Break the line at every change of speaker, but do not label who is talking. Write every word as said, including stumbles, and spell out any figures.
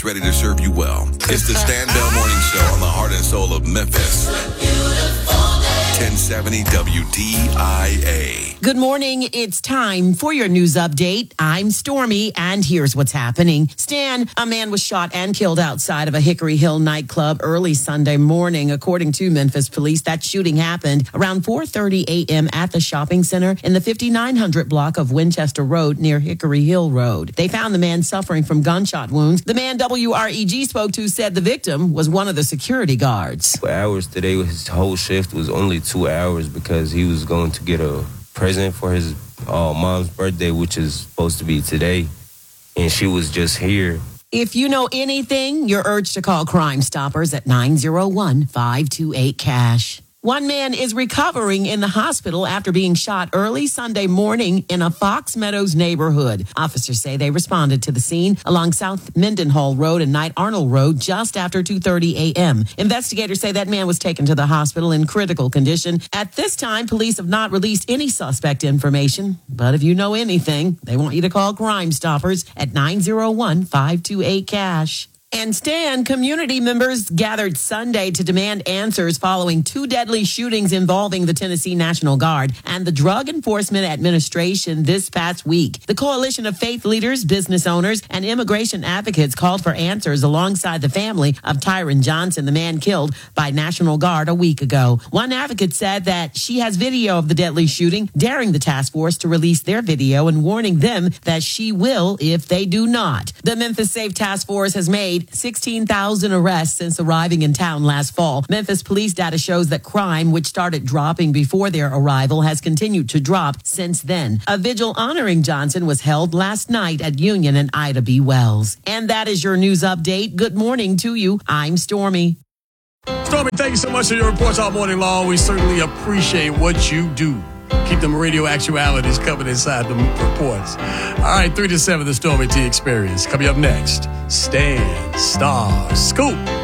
is ready to serve you well. It's the Stan Bell Morning Show on the heart and soul of Memphis. ten seventy W D I A.
Good morning. It's time for your news update. I'm Stormy, and here's what's happening. Stan, a man was shot and killed outside of a Hickory Hill nightclub early Sunday morning. According to Memphis police, that shooting happened around four thirty a.m. at the shopping center in the fifty-nine hundred block of Winchester Road near Hickory Hill Road. They found the man suffering from gunshot wounds. The man W R E G spoke to said the victim was one of the security guards.
For hours today, his whole shift was only two hours because he was going to get a present for his uh, mom's birthday, which is supposed to be today, and she was just here.
If you know anything, you're urged to call Crime Stoppers at nine oh one, five two eight, cash. One man is recovering in the hospital after being shot early Sunday morning in a Fox Meadows neighborhood. Officers say they responded to the scene along South Mendenhall Road and Knight Arnold Road just after two thirty a.m. Investigators say that man was taken to the hospital in critical condition. At this time, police have not released any suspect information. But if you know anything, they want you to call Crime Stoppers at nine oh one, five two eight, cash. And Stan, community members gathered Sunday to demand answers following two deadly shootings involving the Tennessee National Guard and the Drug Enforcement Administration this past week. The coalition of faith leaders, business owners, and immigration advocates called for answers alongside the family of Tyron Johnson, the man killed by National Guard a week ago. One advocate said that she has video of the deadly shooting, daring the task force to release their video and warning them that she will if they do not. The Memphis Safe Task Force has made sixteen thousand arrests since arriving in town last fall. Memphis police data shows that crime, which started dropping before their arrival, has continued to drop since then. A vigil honoring Johnson was held last night at Union and Ida B. Wells. And that is your news update. Good morning to you. I'm Stormy.
Stormy, thank you so much for your reports all morning long. We certainly appreciate what you do. Keep them radio actualities coming inside the reports. All right, three to seven, the Stormy T Experience. Coming up next, Stan Star Scoop.